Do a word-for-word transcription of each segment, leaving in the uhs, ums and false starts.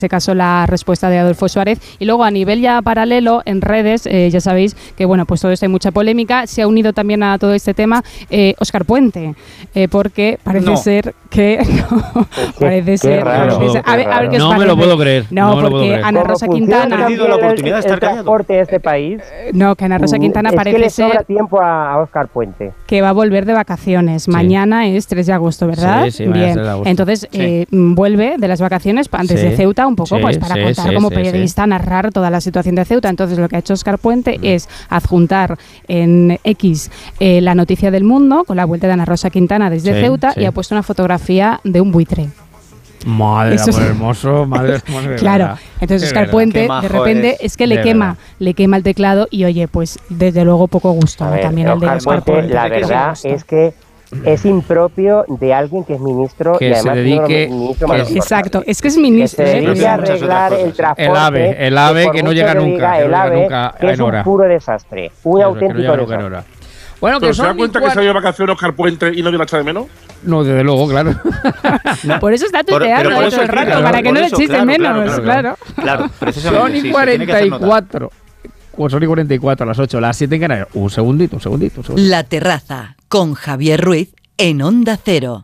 En este caso la respuesta de Adolfo Suárez. Y luego a nivel ya paralelo en redes, eh, ya sabéis que bueno, pues todo esto hay mucha polémica. Se ha unido también a todo este tema eh, Óscar Puente, eh, porque parece no. ser que no, parece ser, parece ser a ver, a ver qué os no parece. me lo puedo creer. No, no porque Ana Rosa Quintana ha perdido la oportunidad de estar callado. El transporte de este país. No, que Ana Rosa Quintana es parece que le sobra ser tiempo a, a Óscar Puente. Que va a volver de vacaciones. Sí. Mañana es tres de agosto, ¿verdad? Sí, sí, bien. De agosto. Entonces sí. eh, vuelve de las vacaciones antes sí. de Ceuta un poco, sí, pues para sí, contar sí, como sí, periodista, sí. narrar toda la situación de Ceuta. Entonces lo que ha hecho Óscar Puente mm. es adjuntar en X eh, la noticia del Mundo con la vuelta de Ana Rosa Quintana desde sí, Ceuta sí. y ha puesto una fotografía de un buitre. Madre de amor hermoso, madre de Claro, verdad. entonces Óscar Puente de repente es, es que le de quema, verdad. le quema el teclado y oye, pues desde luego poco gusto, ¿no? ver, También el de Óscar Puente. Puente. La verdad es que es impropio de alguien que es ministro que y además se dedique, no ministro que es, exacto, es que es ministro, que se ¿eh? dedique a arreglar el transporte, el AVE, el AVE que, que no llega nunca, diga, que el no AVE, nunca que es un puro desastre, un Eso, auténtico no desastre. Bueno, ¿pero se da cuenta que se ha ido de vacaciones Óscar Puente y no la echa de menos? No, desde luego, claro. No. Por eso está tuiteando todo el rato, claro, para que no le eches de menos, claro. Claro, claro. precisamente. Son y sí, cuarenta y cuatro. Pues son y cuarenta y cuatro a las ocho, las siete en Canarias. Un segundito, un segundito, un segundito. La Terraza, con Javier Ruiz, en Onda Cero.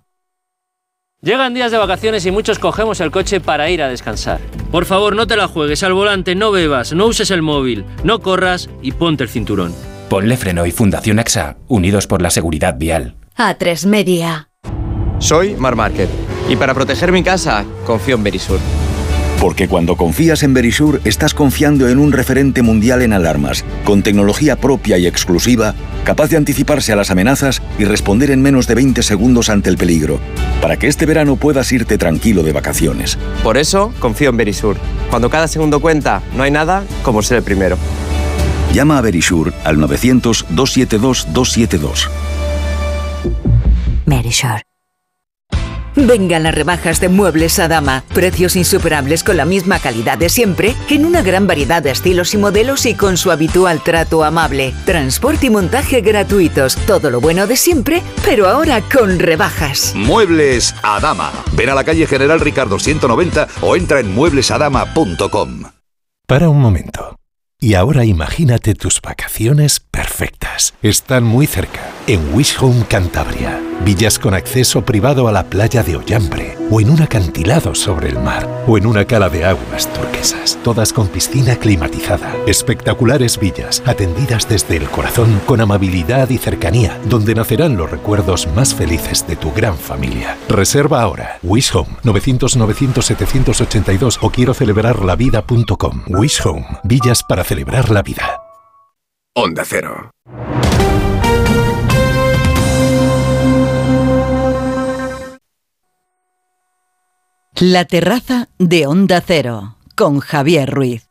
Llegan días de vacaciones y muchos cogemos el coche para ir a descansar. Por favor, no te la juegues al volante, no bebas, no uses el móvil, no corras y ponte el cinturón. Ponle Freno y Fundación A X A, unidos por la seguridad vial. A tres Media. Soy Mar Márquez y para proteger mi casa confío en Verisur. Porque cuando confías en Verisur, estás confiando en un referente mundial en alarmas, con tecnología propia y exclusiva, capaz de anticiparse a las amenazas y responder en menos de veinte segundos ante el peligro, para que este verano puedas irte tranquilo de vacaciones. Por eso confío en Verisur. Cuando cada segundo cuenta, no hay nada como ser el primero. Llama a Verisur al novecientos, doscientos setenta y dos, doscientos setenta y dos. Verisur. Vengan las rebajas de Muebles Adama. Precios insuperables con la misma calidad de siempre, en una gran variedad de estilos y modelos y con su habitual trato amable. Transporte y montaje gratuitos. Todo lo bueno de siempre, pero ahora con rebajas. Muebles Adama. Ven a la calle General Ricardo ciento noventa o entra en muebles adama punto com. Para un momento. Y ahora imagínate tus vacaciones perfectas. Están muy cerca, en Wish Home Cantabria. Villas con acceso privado a la playa de Ollambre, o en un acantilado sobre el mar, o en una cala de aguas turquesas, todas con piscina climatizada. Espectaculares villas, atendidas desde el corazón, con amabilidad y cercanía, donde nacerán los recuerdos más felices de tu gran familia. Reserva ahora. Wish Home, novecientos, novecientos, setecientos ochenta y dos o quiero celebrar la vida punto com. Wish Home, villas para celebrar la vida. Onda Cero. La Terraza de Onda Cero, con Javier Ruiz.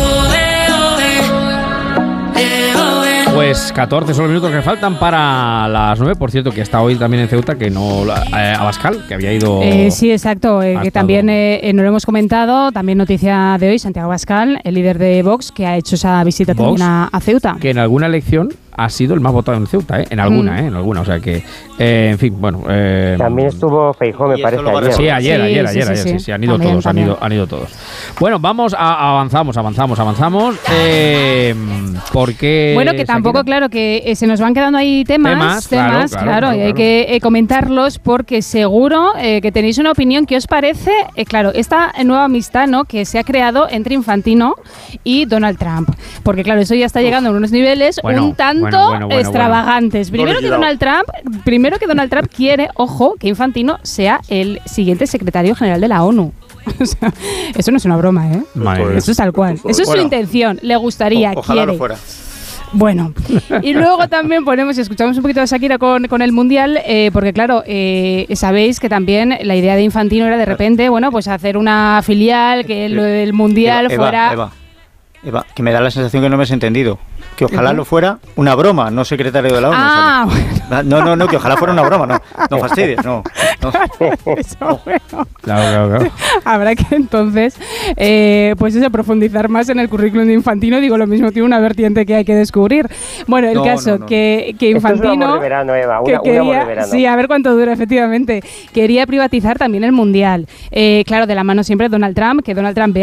Pues catorce son los minutos que faltan para las nueve. Por cierto, que está hoy también en Ceuta, que no eh, Abascal, que había ido... Eh, sí, exacto, eh, que también eh, no lo hemos comentado. También noticia de hoy, Santiago Abascal, el líder de Vox, que ha hecho esa visita Vox, también a, a Ceuta. Que en alguna elección ha sido el más votado en Ceuta, ¿eh? En alguna, mm. ¿eh? En alguna, o sea que, eh, en fin, bueno... Eh, también estuvo Feijóo, me parece, ayer. Sí, ayer, sí, ayer, sí, ayer, sí, ayer, sí, sí, sí, han ido también, todos, también. han ido, han ido todos. Bueno, vamos, a, avanzamos, avanzamos, avanzamos, eh, porque... Bueno, que tampoco, Shakira, claro, que eh, se nos van quedando ahí temas, temas, temas, claro, claro, claro, claro, claro, y hay claro. que eh, comentarlos porque seguro eh, que tenéis una opinión. ¿Qué os parece? Eh, claro, esta nueva amistad, ¿no?, que se ha creado entre Infantino y Donald Trump. Porque, claro, eso ya está llegando a unos niveles bueno, un tanto bueno, bueno, bueno, extravagantes. bueno. Primero que Donald Trump, primero que Donald Trump quiere, ojo, que Infantino sea el siguiente secretario general de la ONU. O sea, eso no es una broma, ¿eh? Madre Eso es tal cual. Eso es bueno, su intención. Le gustaría, o, ojalá quiere. lo fuera. Bueno, y luego también ponemos y escuchamos un poquito de Shakira con, con el Mundial, eh, porque claro, eh, sabéis que también la idea de Infantino era de repente, bueno, pues hacer una filial, que lo del Mundial Eva, fuera... Eva, Eva, que me da la sensación que no me has entendido. Que ojalá lo fuera una broma, no secretario de la ONU. Ah, o sea, no, no, no, que ojalá fuera una broma, no, no fastidies, no. no. Eso, bueno. Claro, claro, claro. Habrá que entonces, eh, pues eso, profundizar más en el currículum de Infantino. Digo, lo mismo tiene una vertiente que hay que descubrir. Bueno, el No, caso no, no. que, que Esto es un Infantino... amor de verano, Eva, que una, un quería, amor de verano. sí, a ver cuánto dura, efectivamente. Quería privatizar también el Mundial. Eh, claro, de la mano siempre de Donald Trump, que Donald Trump vea